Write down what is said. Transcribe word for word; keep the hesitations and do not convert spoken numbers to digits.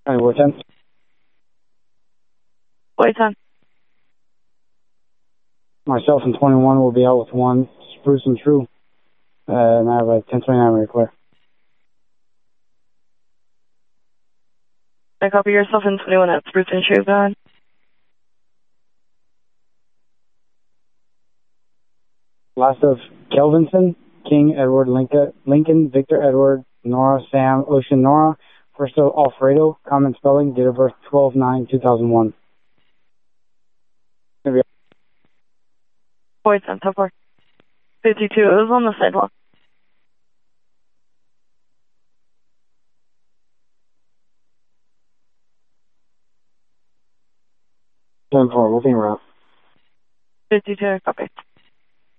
Alright, we're ten. Wait, ten. Myself and twenty-one will be out with one. Spruce and True. Uh, and I have a ten twenty-nine ready clear. I copy yourself and twenty-one at Spruce and True, go ahead. Last of Kelvinson, King, Edward, Lincoln, Lincoln, Victor, Edward, Nora, Sam, Ocean, Nora. First of Alfredo, common spelling, date of birth twelve nine two thousand one. Wait, ten, ten four. fifty-two, it was on the sidewalk. ten four, moving around. fifty-two, copy.